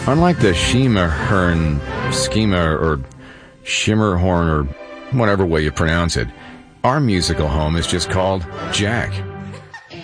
Unlike the schema, or Schimmerhorn, or whatever way you pronounce it, our musical home is just called Jack.